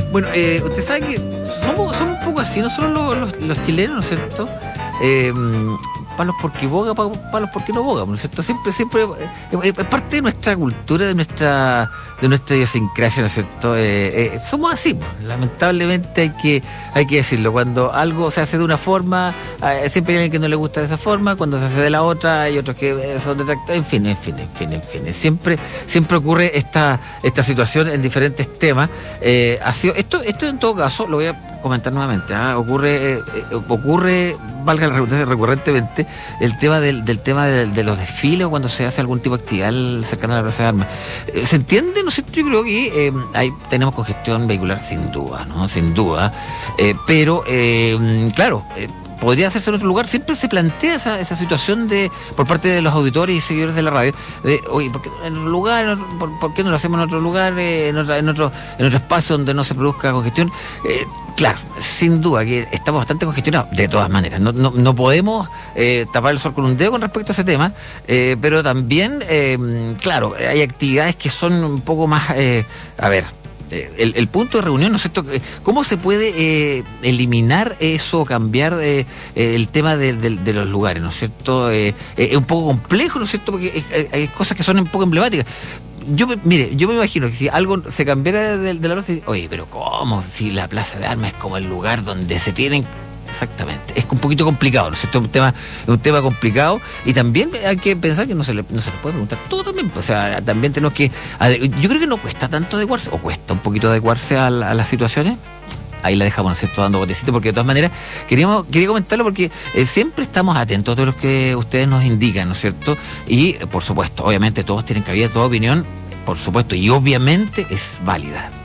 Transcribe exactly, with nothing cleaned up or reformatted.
Bueno, eh, usted sabe que somos, somos un poco así, nosotros los, los, los chilenos, ¿no es cierto? Eh, palos porque boga, palos porque no boga, ¿no es cierto? Siempre, siempre, eh, es parte de nuestra cultura, de nuestra de nuestra idiosincrasia, ¿no es cierto? Eh, eh, somos así, pues. Lamentablemente hay que hay que decirlo. Cuando algo se hace de una forma, eh, siempre hay alguien que no le gusta de esa forma. Cuando se hace de la otra, hay otros que eh, son detractores. En fin, en fin, en fin, en fin. Siempre, siempre ocurre esta esta situación en diferentes temas. Eh, ha sido, esto, esto en todo caso, lo voy a comentar nuevamente, ¿eh? ocurre, eh, ocurre, valga la redundancia, recurrentemente, el tema del, del tema de, de los desfiles o cuando se hace algún tipo de actividad cercana a la Plaza de Armas. Eh, ¿Se entiende? No sé, yo creo que eh, ahí tenemos congestión vehicular sin duda, ¿no? Sin duda. Eh, pero, eh, claro, eh, podría hacerse en otro lugar. Siempre se plantea esa, esa situación de por parte de los auditores y seguidores de la radio, de, oye, ¿por qué en otro lugar? ¿Por, por qué no lo hacemos en otro lugar, eh, en, otra, en, otro, en otro espacio donde no se produzca congestión? Eh, claro, sin duda que estamos bastante congestionados, de todas maneras. No, no, no podemos eh, tapar el sol con un dedo con respecto a ese tema, eh, pero también, eh, claro, hay actividades que son un poco más, eh, a ver, El, el punto de reunión, ¿no es cierto? ¿Cómo se puede eh, eliminar eso, cambiar eh, el tema de, de, de los lugares, ¿no es cierto? Eh, es un poco complejo, ¿no es cierto? Porque hay cosas que son un poco emblemáticas. Yo, mire, yo me imagino que si algo se cambiara de, de la plaza, oye, pero ¿cómo? Si la Plaza de Armas es como el lugar donde se tienen... Exactamente, es un poquito complicado, ¿no es cierto? Es un tema, es un tema complicado y también hay que pensar que no se le, no se le puede preguntar todo también, o sea, también tenemos que, yo creo que no cuesta tanto adecuarse, o cuesta un poquito adecuarse a, la, a las situaciones. Ahí la dejamos, ¿no es cierto?, dando botecito, porque de todas maneras queríamos, quería comentarlo porque eh, siempre estamos atentos a todo lo que ustedes nos indican, ¿no es cierto? Y, por supuesto, obviamente todos tienen cabida, toda opinión, por supuesto, y obviamente es válida.